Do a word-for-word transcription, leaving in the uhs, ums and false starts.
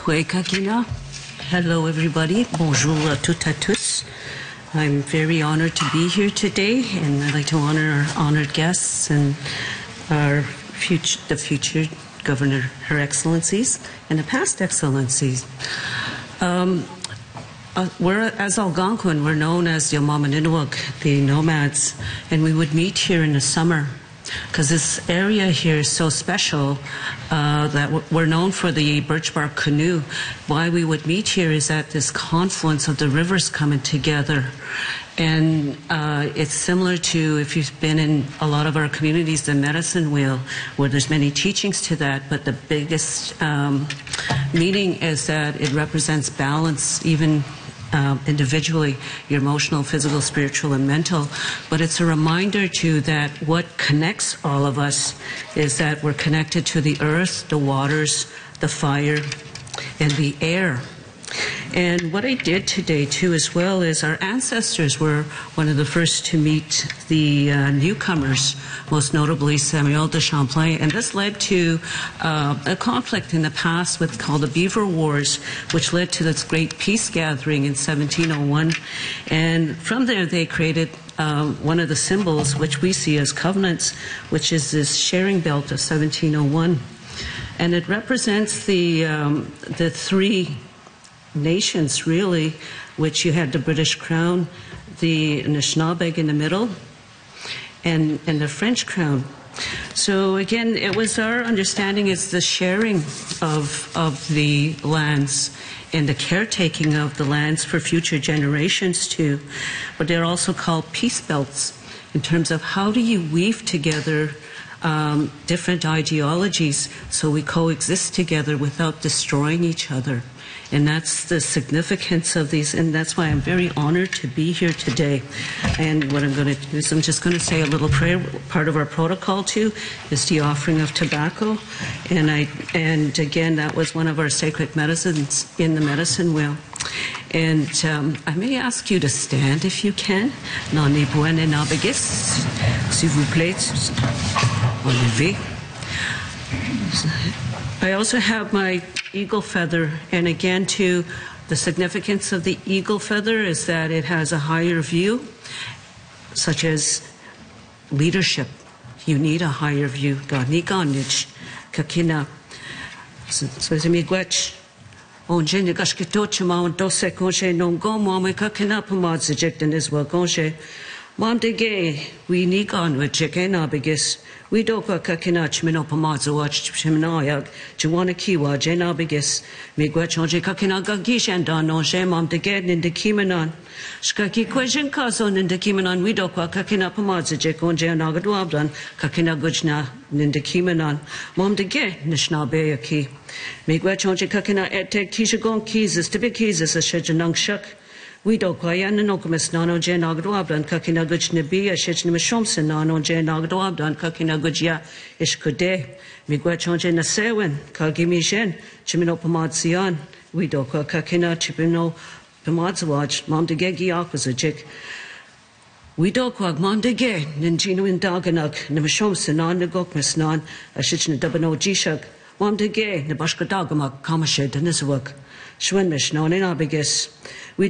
Kakina. Hello, everybody. Bonjour à toutes et tous. I'm very honored to be here today, and I'd like to honor our honored guests and our future, the future Governor, Her Excellencies, and the past Excellencies. Um, uh, we're, as Algonquin, we're known as the Yamamaninwak, the nomads, and we would meet here in the summer because this area here is so special uh, that we're known for the birch bark canoe. Why we would meet here is at this confluence of the rivers coming together. And uh, it's similar to, if you've been in a lot of our communities, the medicine wheel, where there's many teachings to that, but the biggest um, meaning is that it represents balance, even Uh, individually, your emotional, physical, spiritual, and mental. But it's a reminder, too, that what connects all of us is that we're connected to the earth, the waters, the fire, and the air. And what I did today, too, as well, is our ancestors were one of the first to meet the uh, newcomers, most notably Samuel de Champlain. And this led to uh, a conflict in the past with called the Beaver Wars, which led to this great peace gathering in seventeen oh one. And from there, they created um, one of the symbols, which we see as covenants, which is this sharing belt of seventeen oh one. And it represents the, um, the three nations, really, which you had the British Crown, the Anishinaabe in the middle, and, and the French Crown. So again, it was our understanding is the sharing of, of the lands and the caretaking of the lands for future generations too. But they're also called peace belts in terms of how do you weave together um, different ideologies so we coexist together without destroying each other. And that's the significance of these, and that's why I'm very honored to be here today. And what I'm going to do is I'm just going to say a little prayer. Part of our protocol, too, is the offering of tobacco. And, I, and again, that was one of our sacred medicines in the medicine wheel. And um, I may ask you to stand if you can. Nani buene nabigis, s'il vous plaît, enlevez. I also have my eagle feather, and again, too, the significance of the eagle feather is that it has a higher view, such as leadership. You need a higher view. Garniganich, kakina. So it's a miigwech. On jene gashkitochima on dose conche non go mame kakina pomadziject and is well conche. Mom de gay, we nigan with chickena bigis. We doka kakinach mino pamazo watch chimnayak, Juana kiwa, jena bigis. Miguachonje kakinaga gishandan on shemam de ged in the kimanon. Skaki question cousin in the kimanon, we doka kakina pamazo jek on janagaduabdan, kakina gujna in the kimanon. Mom de ged, nishna beaki. Miguachonje kakina ete kishagon keys, to be keys as a shajanang shuk. We do kwayan no kumis nano jen agdwabdan kakina guj nebi a shich nimishomsen nano jen agdwabdan kakina gujya ishkude migwa chonje nasewen kagimi shen chimino pamadzian we do kwa kakina chipino pamadzwaj mom de gegi akuzajik we do kwa mom de ge ninjino in daganak nimishomsen nan negokmis nan a shich ne dabano jishak mom de ge ne bashka dagamak kamashed niswak shwenmish non in abigis we